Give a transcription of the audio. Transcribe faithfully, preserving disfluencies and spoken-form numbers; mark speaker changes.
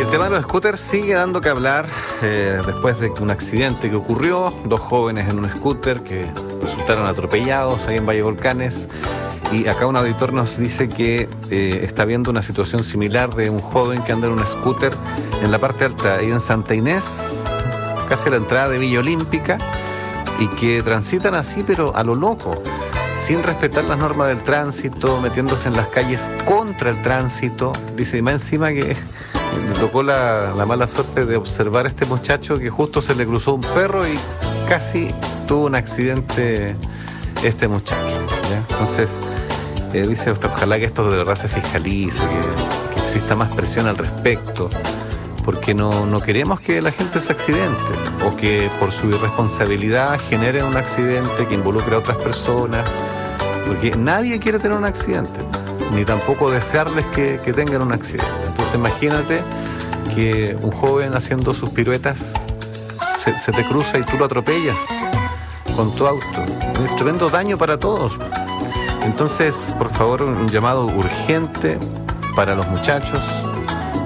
Speaker 1: El tema de los scooters sigue dando que hablar eh, después de un accidente que ocurrió, dos jóvenes en un scooter que resultaron atropellados ahí en Valle Volcanes, y acá un auditor nos dice que eh, está viendo una situación similar de un joven que anda en un scooter en la parte alta, ahí en Santa Inés, casi a la entrada de Villa Olímpica, y que transitan así pero a lo loco, sin respetar las normas del tránsito, metiéndose en las calles contra el tránsito. Dice, y más encima que me tocó la, la mala suerte de observar a este muchacho que justo se le cruzó un perro y casi tuvo un accidente este muchacho, ¿ya? Entonces, eh, dice, ojalá que esto de verdad se fiscalice, que, que exista más presión al respecto, porque no, no queremos que la gente se accidente o que por su irresponsabilidad genere un accidente que involucre a otras personas, porque nadie quiere tener un accidente, ni tampoco desearles que, que tengan un accidente. Entonces imagínate que un joven haciendo sus piruetas se, se te cruza y tú lo atropellas con tu auto. Es tremendo daño para todos. Entonces, por favor, un llamado urgente para los muchachos,